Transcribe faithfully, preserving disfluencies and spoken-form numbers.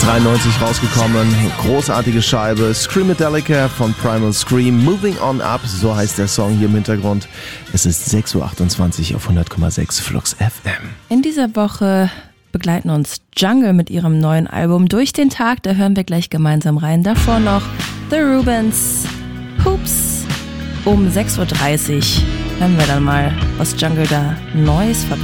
neunzehnhundertdreiundneunzig rausgekommen, großartige Scheibe, Screamadelica von Primal Scream, Moving On Up, so heißt der Song hier im Hintergrund. Es ist sechs Uhr achtundzwanzig auf hundert Komma sechs Flux F M. In dieser Woche begleiten uns Jungle mit ihrem neuen Album Durch den Tag, da hören wir gleich gemeinsam rein. Davor noch The Rubens, Hoops. Um sechs Uhr dreißig hören wir dann mal, was Jungle da Neues verpasst.